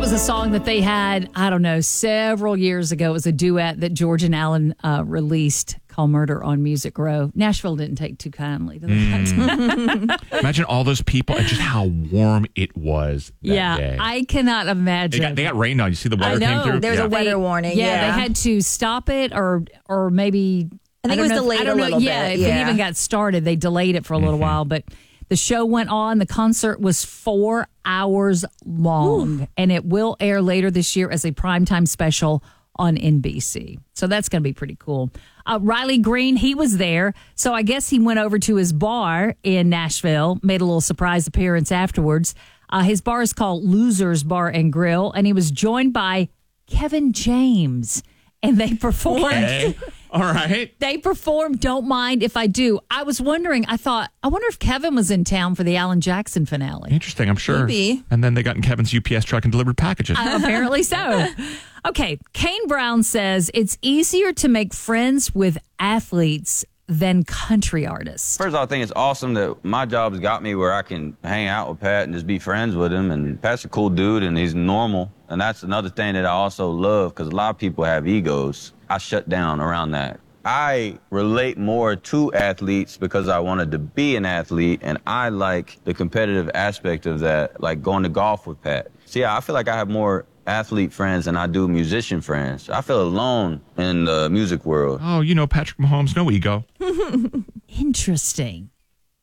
was a song that they had, I don't know, several years ago. It was a duet that George and Alan released called Murder on Music Row. Nashville didn't take too kindly to that. Imagine all those people and just how warm it was that day. I cannot imagine. They got rained on. You see the weather came through? There's a weather warning. Yeah, they had to stop it or maybe... I think it was delayed a little bit. Yeah, if it even got started, they delayed it for a little while, but... The show went on. The concert was 4 hours long, and it will air later this year as a primetime special on NBC. So that's going to be pretty cool. Riley Green, he was there. So I guess he went over to his bar in Nashville, made a little surprise appearance afterwards. His bar is called Losers Bar and Grill, and he was joined by Kevin James. And they performed. Okay. All right. They performed Don't Mind If I Do. I was wondering, I wonder if Kevin was in town for the Alan Jackson finale. Interesting, I'm sure. Maybe. And then they got in Kevin's UPS truck and delivered packages. Apparently so. Okay, Kane Brown says it's easier to make friends with athletes than country artists. First of all, I think it's awesome that my job has got me where I can hang out with Pat and just be friends with him. And Pat's a cool dude and he's normal. And that's another thing that I also love because a lot of people have egos. I shut down around that. I relate more to athletes because I wanted to be an athlete and I like the competitive aspect of that, like going to golf with Pat. So yeah, I feel like I have more athlete friends than I do musician friends. I feel alone in the music world. Oh, you know, Patrick Mahomes, no ego. Interesting.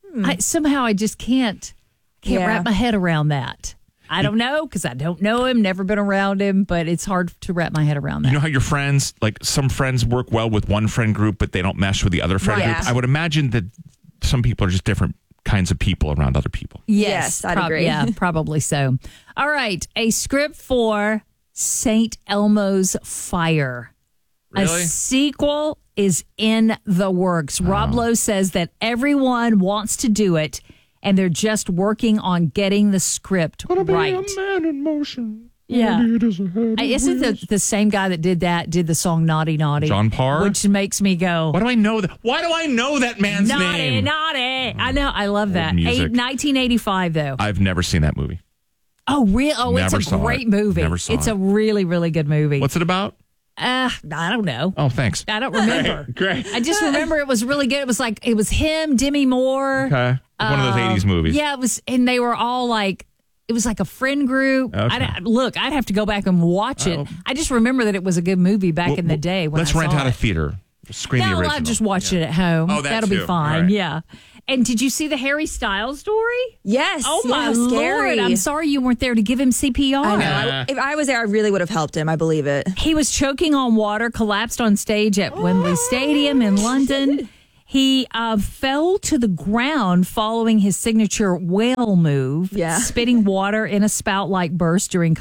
I just can't wrap my head around that. I don't know because I don't know him, never been around him, but it's hard to wrap my head around that. You know how your friends, like some friends work well with one friend group, but they don't mesh with the other friend group? I would imagine that some people are just different kinds of people around other people. Yes, I'd agree. Yeah, probably so. All right, a script for St. Elmo's Fire. Really? A sequel is in the works. Rob Lowe says that everyone wants to do it, and they're just working on getting the script right. A man in motion. Yeah. Isn't the same guy that did the song Naughty Naughty? John Parr? Which makes me go... Why do I know that? Why do I know that man's name? Naughty. I know. I love that. Music. 1985, though. I've never seen that movie. Oh, really? Oh, Never it's a saw great it. movie. Never saw It's it. a really, really good movie. What's it about? I don't know. Oh, thanks. I don't remember. Great. I just remember it was really good. It was him, Demi Moore. Okay. One of those 80s movies. Yeah, it was, and they were all like, it was like a friend group. Okay. I'd have to go back and watch it. I just remember that it was a good movie back in the day. When let's I rent saw out it. a theater. Screen the original. I'll just watch it at home. Oh, that That'll too. be fine. All right. Yeah. And did you see the Harry Styles story? Yes. Oh, my scary. Lord. I'm sorry you weren't there to give him CPR. I know. If I was there, I really would have helped him. I believe it. He was choking on water, collapsed on stage at Wembley Stadium in London. He fell to the ground following his signature whale move, spitting water in a spout-like burst during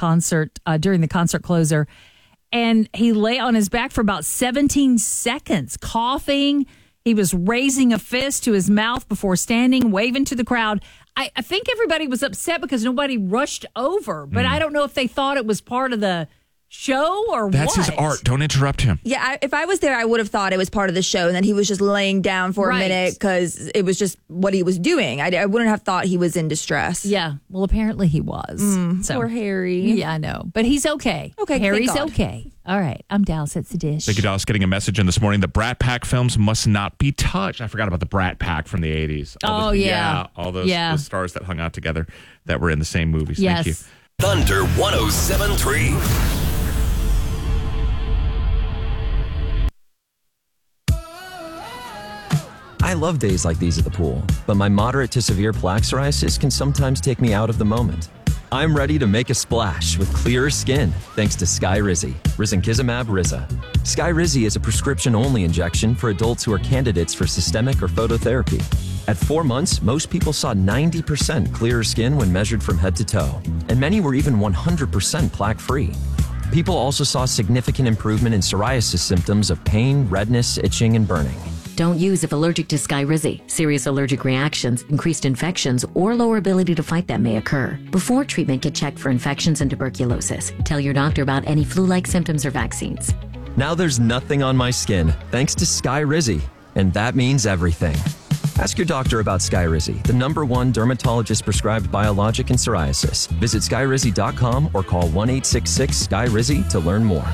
the concert closer. And he lay on his back for about 17 seconds, coughing. He was raising a fist to his mouth before standing, waving to the crowd. I think everybody was upset because nobody rushed over, but I don't know if they thought it was part of the show or That's what. his art. Don't interrupt him. Yeah, if I was there, I would have thought it was part of the show and that he was just laying down for a minute because it was just what he was doing. I wouldn't have thought he was in distress. Yeah, well, apparently he was. Poor Harry. Yeah, I know. But he's okay. Okay, Harry's thank God. okay. All right. I'm Dallas. That's the dish. Thank you, Dallas. Getting a message in this morning. The Brat Pack films must not be touched. I forgot about the Brat Pack from the 80s. All those stars that hung out together that were in the same movies. Yes. Thank you. Thunder 107.3. I love days like these at the pool, but my moderate to severe plaque psoriasis can sometimes take me out of the moment. I'm ready to make a splash with clearer skin thanks to Skyrizi, risankizumab Riza. Skyrizi is a prescription-only injection for adults who are candidates for systemic or phototherapy. At 4 months, most people saw 90% clearer skin when measured from head to toe, and many were even 100% plaque-free. People also saw significant improvement in psoriasis symptoms of pain, redness, itching, and burning. Don't use if allergic to Skyrizi. Serious allergic reactions, increased infections, or lower ability to fight them may occur. Before treatment, get checked for infections and tuberculosis. Tell your doctor about any flu-like symptoms or vaccines. Now there's nothing on my skin thanks to Skyrizi, and that means everything. Ask your doctor about Skyrizi, the #1 dermatologist-prescribed biologic in psoriasis. Visit Skyrizi.com or call 1-866-SKY-RIZZI to learn more.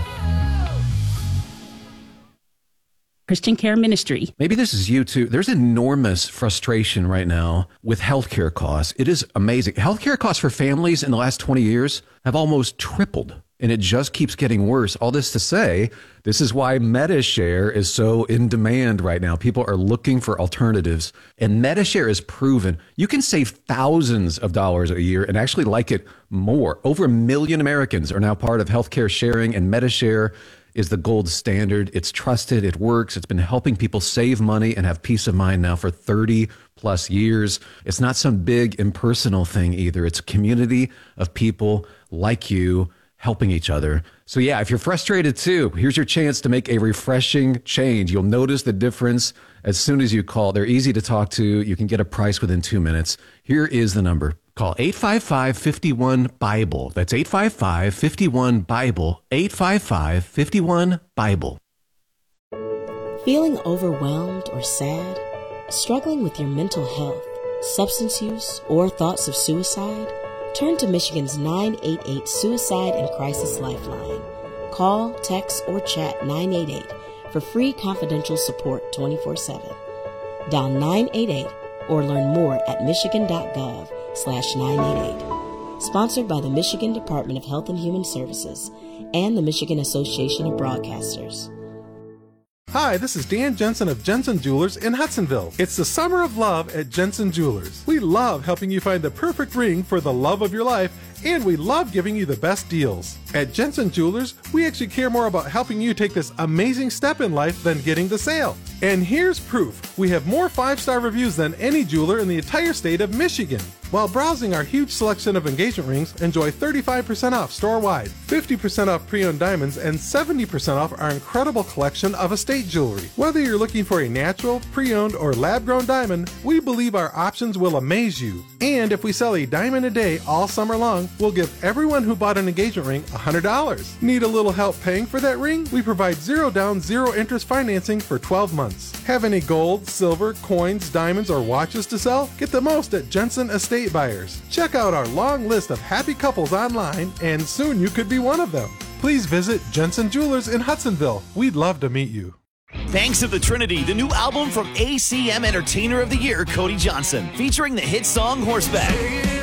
Christian Care Ministry. Maybe this is you too. There's enormous frustration right now with healthcare costs. It is amazing. Healthcare costs for families in the last 20 years have almost tripled, and it just keeps getting worse. All this to say, this is why MediShare is so in demand right now. People are looking for alternatives, and MediShare is proven you can save thousands of dollars a year and actually like it more. Over 1 million Americans are now part of healthcare sharing, and MediShare is the gold standard. It's trusted. It works. It's been helping people save money and have peace of mind now for 30 plus years. It's not some big impersonal thing either. It's a community of people like you helping each other. So yeah, if you're frustrated too, here's your chance to make a refreshing change. You'll notice the difference as soon as you call. They're easy to talk to. You can get a price within 2 minutes. Here is the number. Call 855-51-BIBLE. That's 855-51-BIBLE. 855-51-BIBLE. Feeling overwhelmed or sad? Struggling with your mental health, substance use, or thoughts of suicide? Turn to Michigan's 988 Suicide and Crisis Lifeline. Call, text, or chat 988 for free confidential support 24/7. Dial 988 or learn more at michigan.gov/988. Sponsored by the Michigan Department of Health and Human Services and the Michigan Association of Broadcasters. Hi, this is Dan Jensen of Jensen Jewelers in Hudsonville. It's the summer of love at Jensen Jewelers. We love helping you find the perfect ring for the love of your life, and we love giving you the best deals. At Jensen Jewelers, we actually care more about helping you take this amazing step in life than getting the sale. And here's proof. We have more 5-star reviews than any jeweler in the entire state of Michigan. While browsing our huge selection of engagement rings, enjoy 35% off store-wide, 50% off pre-owned diamonds, and 70% off our incredible collection of estate jewelry. Whether you're looking for a natural, pre-owned, or lab-grown diamond, we believe our options will amaze you. And if we sell a diamond a day all summer long, we'll give everyone who bought an engagement ring $100. Need a little help paying for that ring? We provide 0 down, 0 interest financing for 12 months. Have any gold, silver, coins, diamonds, or watches to sell? Get the most at Jensen Estate Buyers. Check out our long list of happy couples online, and soon you could be one of them. Please visit Jensen Jewelers in Hudsonville. We'd love to meet you. Banks of the Trinity, the new album from ACM Entertainer of the Year, Cody Johnson, featuring the hit song Horseback.